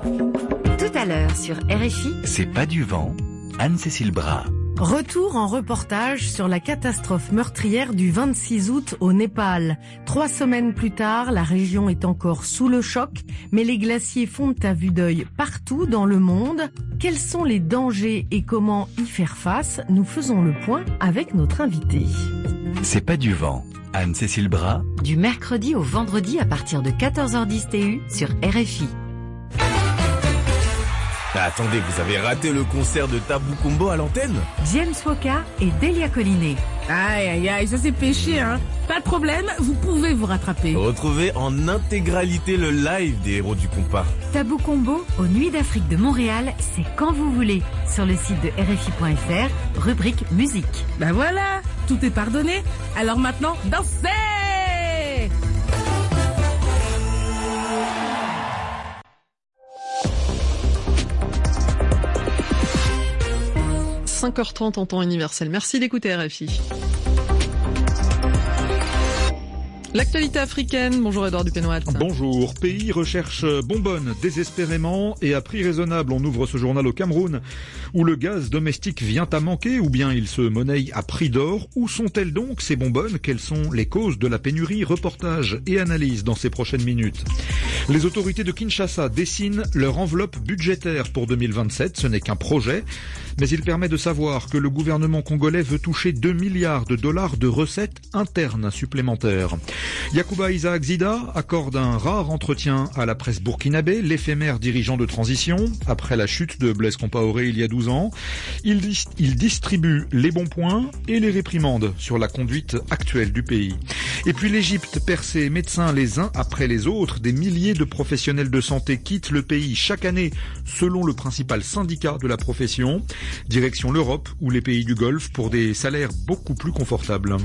Tout à l'heure sur RFI. C'est pas du vent, Anne-Cécile Bras. Retour en reportage sur la catastrophe meurtrière du 26 août au Népal. 3 semaines plus tard, la région est encore sous le choc, mais les glaciers fondent à vue d'œil partout dans le monde. Quels sont les dangers et comment y faire face? Nous faisons le point avec notre invité. C'est pas du vent, Anne-Cécile Bras. Du mercredi au vendredi à partir de 14h10 TU sur RFI. Attendez, vous avez raté le concert de Tabou Combo à l'antenne? James Woka et Delia Collinet. Aïe, aïe, aïe, ça c'est péché, hein. Pas de problème, vous pouvez vous rattraper. Retrouvez en intégralité le live des héros du compas. Tabou Combo aux Nuits d'Afrique de Montréal, c'est quand vous voulez. Sur le site de RFI.fr, rubrique musique. Ben voilà, tout est pardonné. Alors maintenant, dansez! 5h30 en temps universel. Merci d'écouter RFI. L'actualité africaine, bonjour Edouard Dupénoat. Bonjour, pays recherche bonbonne désespérément et à prix raisonnable. On ouvre ce journal au Cameroun où le gaz domestique vient à manquer ou bien il se monnaie à prix d'or. Où sont-elles donc ces bonbonnes? Quelles sont les causes de la pénurie? Reportage et analyse dans ces prochaines minutes. Les autorités de Kinshasa dessinent leur enveloppe budgétaire pour 2027. Ce n'est qu'un projet, mais il permet de savoir que le gouvernement congolais veut toucher 2 milliards de dollars de recettes internes supplémentaires. Yacouba Isaac Zida accorde un rare entretien à la presse burkinabé, l'éphémère dirigeant de transition, après la chute de Blaise Compaoré il y a 12 ans. Il distribue les bons points et les réprimandes sur la conduite actuelle du pays. Et puis l'Égypte perd ses médecins les uns après les autres. Des milliers de professionnels de santé quittent le pays chaque année, selon le principal syndicat de la profession. Direction l'Europe ou les pays du Golfe pour des salaires beaucoup plus confortables.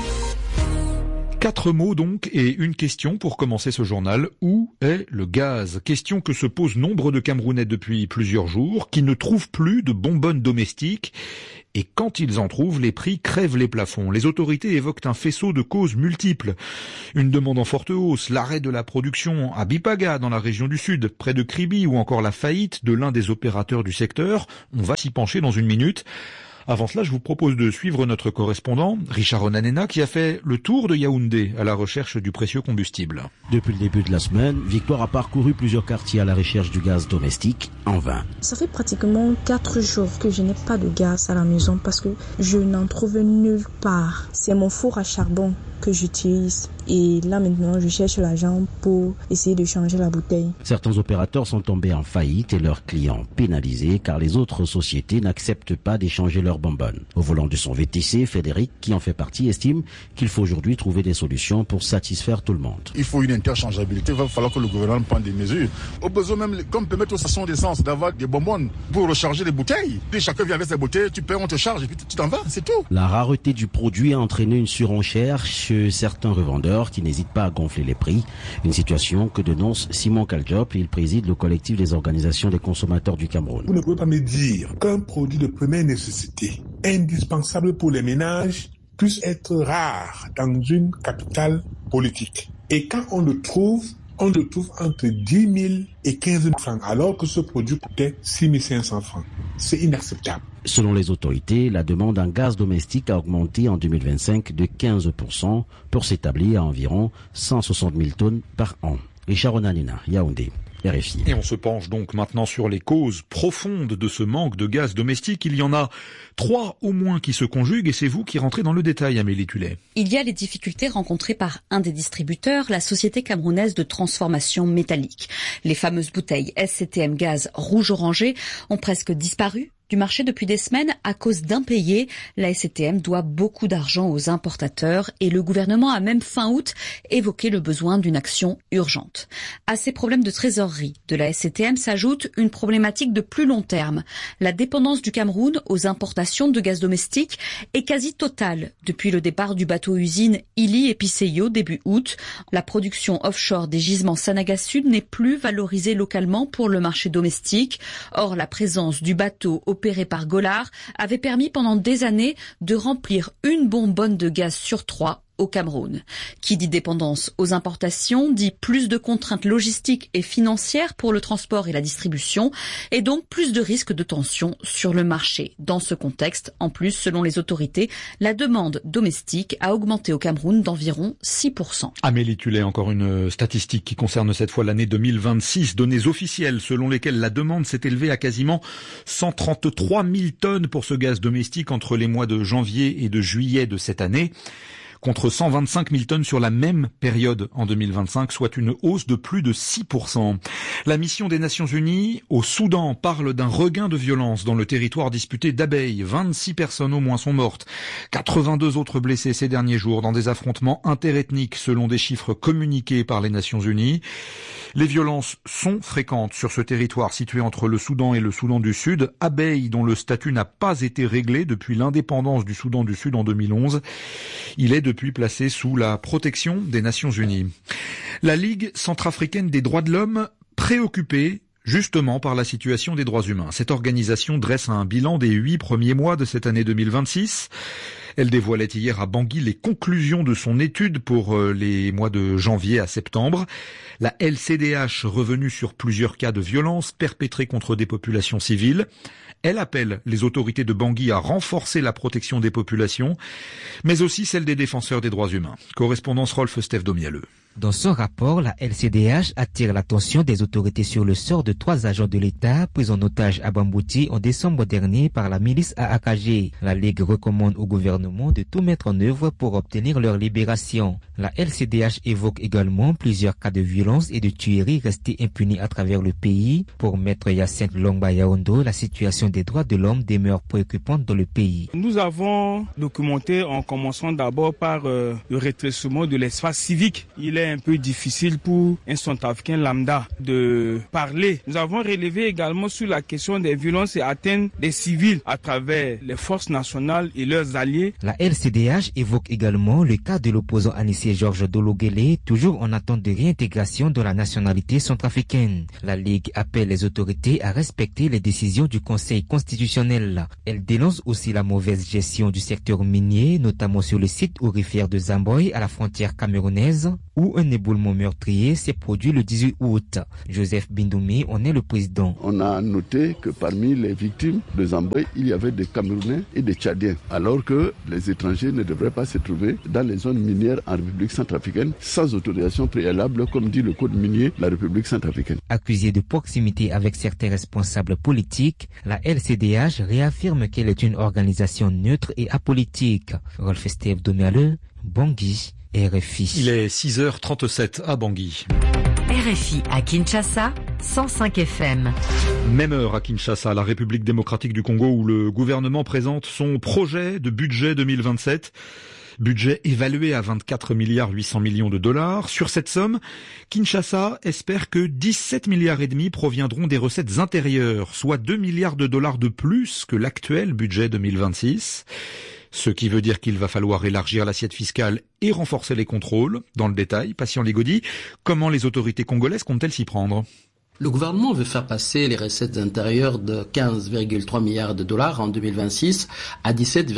4 mots donc et une question pour commencer ce journal. Où est le gaz? Question que se posent nombre de Camerounais depuis plusieurs jours, qui ne trouvent plus de bonbonnes domestiques. Et quand ils en trouvent, les prix crèvent les plafonds. Les autorités évoquent un faisceau de causes multiples. Une demande en forte hausse, l'arrêt de la production à Bipaga dans la région du Sud, près de Kribi, ou encore la faillite de l'un des opérateurs du secteur. On va s'y pencher dans une minute. Avant cela, je vous propose de suivre notre correspondant, Richard Onanena, qui a fait le tour de Yaoundé à la recherche du précieux combustible. Depuis le début de la semaine, Victoire a parcouru plusieurs quartiers à la recherche du gaz domestique, en vain. Ça fait pratiquement 4 jours que je n'ai pas de gaz à la maison parce que je n'en trouve nulle part. C'est mon four à charbon que j'utilise. Et là maintenant, je cherche l'argent pour essayer de changer la bouteille. Certains opérateurs sont tombés en faillite et leurs clients pénalisés car les autres sociétés n'acceptent pas d'échanger leurs bonbonnes. Au volant de son VTC, Frédéric, qui en fait partie, estime qu'il faut aujourd'hui trouver des solutions pour satisfaire tout le monde. Il faut une interchangeabilité, il va falloir que le gouvernement prenne des mesures. Au besoin même, comme permettre aux stations d'essence d'avoir des bonbonnes pour recharger les bouteilles. Puis chacun vient avec ses bouteilles, tu paies, on te charge et puis tu t'en vas, c'est tout. La rareté du produit a entraîné une surenchère chez certains revendeurs qui n'hésitent pas à gonfler les prix. Une situation que dénonce Simon Kaldjop, il préside le collectif des organisations des consommateurs du Cameroun. Vous ne pouvez pas me dire qu'un produit de première nécessité, indispensable pour les ménages, puisse être rare dans une capitale politique. Et quand on le trouve entre 10 000 et 15 000 francs, alors que ce produit coûtait 6 500 francs. C'est inacceptable. Selon les autorités, la demande en gaz domestique a augmenté en 2025 de 15% pour s'établir à environ 160 000 tonnes par an. Richard Onanena, Yaoundé. RFI. Et on se penche donc maintenant sur les causes profondes de ce manque de gaz domestique. Il y en a 3 au moins qui se conjuguent et c'est vous qui rentrez dans le détail, Amélie Tullet. Il y a les difficultés rencontrées par un des distributeurs, la société camerounaise de transformation métallique. Les fameuses bouteilles SCTM gaz rouge-orangé ont presque disparu du marché depuis des semaines à cause d'impayés. La SCTM doit beaucoup d'argent aux importateurs et le gouvernement a même fin août évoqué le besoin d'une action urgente. À ces problèmes de trésorerie de la SCTM s'ajoute une problématique de plus long terme. La dépendance du Cameroun aux importations de gaz domestique est quasi totale depuis le départ du bateau-usine Ili et Piseyo début août. La production offshore des gisements Sanaga Sud n'est plus valorisée localement pour le marché domestique. Or, la présence du bateau opéré par Golar avait permis pendant des années de remplir une bonbonne de gaz sur 3 au Cameroun. Qui dit dépendance aux importations dit plus de contraintes logistiques et financières pour le transport et la distribution, et donc plus de risques de tension sur le marché. Dans ce contexte, en plus, selon les autorités, la demande domestique a augmenté au Cameroun d'environ 6%. Amélie Tullet, encore une statistique qui concerne cette fois l'année 2026. Données officielles selon lesquelles la demande s'est élevée à quasiment 133 000 tonnes pour ce gaz domestique entre les mois de janvier et de juillet de cette année, contre 125 000 tonnes sur la même période en 2025, soit une hausse de plus de 6%. La mission des Nations Unies au Soudan parle d'un regain de violence dans le territoire disputé d'Abyei. 26 personnes au moins sont mortes, 82 autres blessées ces derniers jours dans des affrontements interethniques selon des chiffres communiqués par les Nations Unies. Les violences sont fréquentes sur ce territoire situé entre le Soudan et le Soudan du Sud. Abyei, dont le statut n'a pas été réglé depuis l'indépendance du Soudan du Sud en 2011. Il est depuis placé sous la protection des Nations Unies. La Ligue centrafricaine des droits de l'homme, préoccupée justement par la situation des droits humains. Cette organisation dresse un bilan des 8 premiers mois de cette année 2026. Elle dévoilait hier à Bangui les conclusions de son étude pour les mois de janvier à septembre. La LCDH, revenue sur plusieurs cas de violence perpétrés contre des populations civiles. Elle appelle les autorités de Bangui à renforcer la protection des populations, mais aussi celle des défenseurs des droits humains. Correspondance Rolf Steph Domialeux. Dans son rapport, la LCDH attire l'attention des autorités sur le sort de 3 agents de l'État pris en otage à Bambouti en décembre dernier par la milice AAKG. La Ligue recommande au gouvernement de tout mettre en œuvre pour obtenir leur libération. La LCDH évoque également plusieurs cas de violence et de tueries restés impunis à travers le pays. Pour Maître Hyacinthe Longba Yaondo, la situation des droits de l'homme demeure préoccupante dans le pays. Nous avons documenté en commençant d'abord par le rétrécissement de l'espace civique. Il est un peu difficile pour un centrafricain lambda de parler. Nous avons relevé également sur la question des violences et atteintes des civils à travers les forces nationales et leurs alliés. La LCDH évoque également le cas de l'opposant Anissé Georges Dologele, toujours en attente de réintégration de la nationalité centrafricaine. La Ligue appelle les autorités à respecter les décisions du Conseil constitutionnel. Elle dénonce aussi la mauvaise gestion du secteur minier, notamment sur le site aurifère de Zamboy à la frontière camerounaise, où un éboulement meurtrier s'est produit le 18 août. Joseph Bindoumi en est le président. On a noté que parmi les victimes de Zamboy, il y avait des Camerounais et des Tchadiens, alors que les étrangers ne devraient pas se trouver dans les zones minières en République centrafricaine sans autorisation préalable, comme dit le code minier de la République centrafricaine. Accusée de proximité avec certains responsables politiques, la LCDH réaffirme qu'elle est une organisation neutre et apolitique. Rolf Steve Domialeux, Bangui, RFI. Il est 6h37 à Bangui. RFI à Kinshasa, 105 FM. Même heure à Kinshasa, la République démocratique du Congo, où le gouvernement présente son projet de budget 2027. Budget évalué à 24 800 millions de dollars. Sur cette somme, Kinshasa espère que 17 milliards et demi proviendront des recettes intérieures, soit 2 milliards de dollars de plus que l'actuel budget 2026. Ce qui veut dire qu'il va falloir élargir l'assiette fiscale et renforcer les contrôles. Dans le détail, Patient Ligodi, comment les autorités congolaises comptent-elles s'y prendre ? Le gouvernement veut faire passer les recettes intérieures de 15,3 milliards de dollars en 2026 à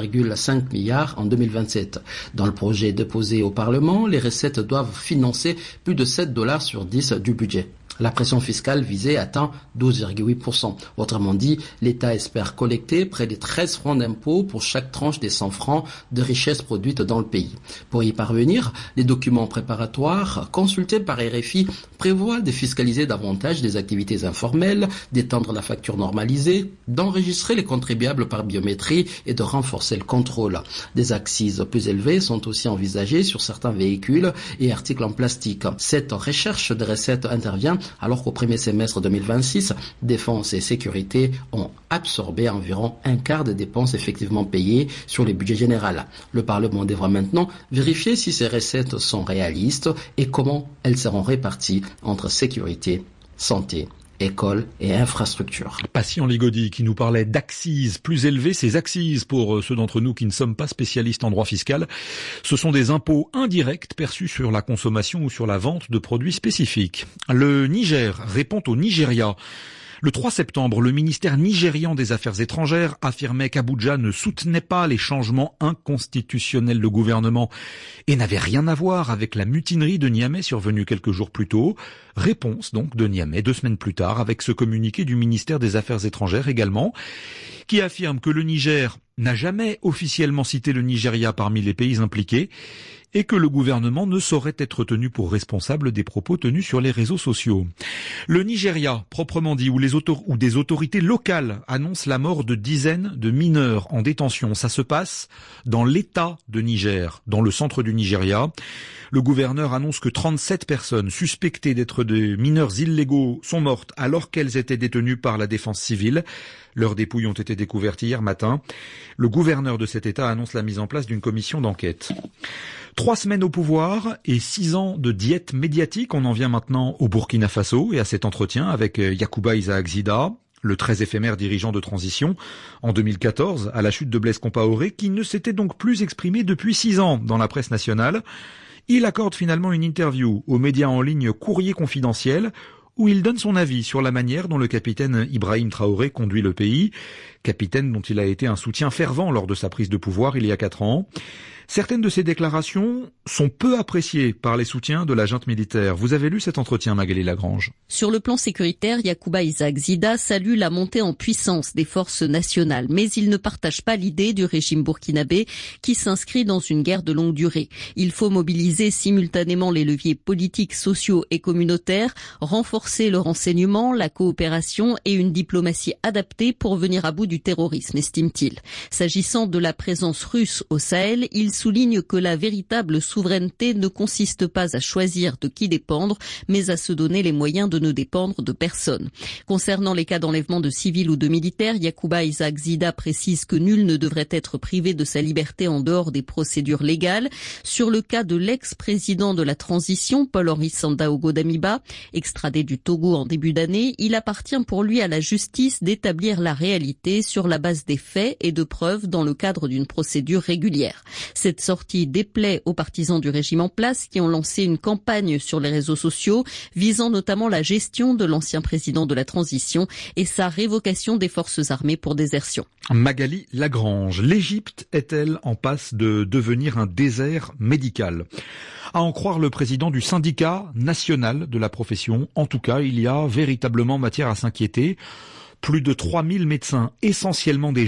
17,5 milliards en 2027. Dans le projet déposé au Parlement, les recettes doivent financer plus de 7 dollars sur 10 du budget. La pression fiscale visée atteint 12,8%. Autrement dit, l'État espère collecter près de 13 francs d'impôts pour chaque tranche des 100 francs de richesse produite dans le pays. Pour y parvenir, les documents préparatoires consultés par RFI prévoient de fiscaliser davantage des activités informelles, d'étendre la facture normalisée, d'enregistrer les contribuables par biométrie et de renforcer le contrôle. Des accises plus élevées sont aussi envisagées sur certains véhicules et articles en plastique. Cette recherche de recettes intervient alors qu'au premier semestre 2026, défense et sécurité ont absorbé environ un quart des dépenses effectivement payées sur le budget général. Le Parlement devra maintenant vérifier si ces recettes sont réalistes et comment elles seront réparties entre sécurité, santé, école et infrastructure. Patient Ligodi qui nous parlait d'axes plus élevées. Ces axes, pour ceux d'entre nous qui ne sommes pas spécialistes en droit fiscal, ce sont des impôts indirects perçus sur la consommation ou sur la vente de produits spécifiques. Le Niger répond au Nigeria. Le 3 septembre, le ministère nigérian des Affaires étrangères affirmait qu'Abuja ne soutenait pas les changements inconstitutionnels de gouvernement et n'avait rien à voir avec la mutinerie de Niamey survenue quelques jours plus tôt. Réponse donc de Niamey 2 semaines plus tard avec ce communiqué du ministère des Affaires étrangères également, qui affirme que le Niger n'a jamais officiellement cité le Nigeria parmi les pays impliqués et que le gouvernement ne saurait être tenu pour responsable des propos tenus sur les réseaux sociaux. Le Nigeria, proprement dit, où des autorités locales annoncent la mort de dizaines de mineurs en détention. Ça se passe dans l'État de Niger, dans le centre du Nigeria. Le gouverneur annonce que 37 personnes suspectées d'être des mineurs illégaux sont mortes alors qu'elles étaient détenues par la défense civile. Leurs dépouilles ont été découvertes hier matin. Le gouverneur de cet État annonce la mise en place d'une commission d'enquête. 3 semaines au pouvoir et 6 ans de diète médiatique. On en vient maintenant au Burkina Faso et à cet entretien avec Yacouba Isaac Zida, le très éphémère dirigeant de transition en 2014 à la chute de Blaise Compaoré, qui ne s'était donc plus exprimé depuis 6 ans dans la presse nationale. Il accorde finalement une interview aux médias en ligne Courrier Confidentiel où il donne son avis sur la manière dont le capitaine Ibrahim Traoré conduit le pays, capitaine dont il a été un soutien fervent lors de sa prise de pouvoir il y a 4 ans. Certaines de ces déclarations sont peu appréciées par les soutiens de la junte militaire. Vous avez lu cet entretien, Magali Lagrange. Sur le plan sécuritaire, Yacouba Isaac Zida salue la montée en puissance des forces nationales, mais il ne partage pas l'idée du régime burkinabé qui s'inscrit dans une guerre de longue durée. Il faut mobiliser simultanément les leviers politiques, sociaux et communautaires, renforcer le renseignement, la coopération et une diplomatie adaptée pour venir à bout du terrorisme, estime-t-il. S'agissant de la présence russe au Sahel, il souligne que la véritable souveraineté ne consiste pas à choisir de qui dépendre, mais à se donner les moyens de ne dépendre de personne. Concernant les cas d'enlèvement de civils ou de militaires, Yacouba Isaac Zida précise que nul ne devrait être privé de sa liberté en dehors des procédures légales. Sur le cas de l'ex-président de la transition, Paul-Henri Sandaogo Damiba, extradé du Togo en début d'année, il appartient pour lui à la justice d'établir la réalité sur la base des faits et de preuves dans le cadre d'une procédure régulière. Cette sortie déplaît aux partisans du régime en place qui ont lancé une campagne sur les réseaux sociaux visant notamment la gestion de l'ancien président de la transition et sa révocation des forces armées pour désertion. Magali Lagrange, l'Égypte est-elle en passe de devenir un désert médical ? À en croire le président du syndicat national de la profession, en tout cas, il y a véritablement matière à s'inquiéter. Plus de 3000 médecins, essentiellement des